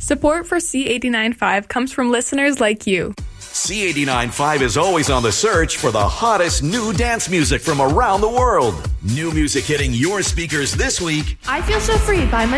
Support for C89.5 comes from listeners like you. C89.5 is always on the search for the hottest new dance music from around the world. New music hitting your speakers this week. I Feel So Free by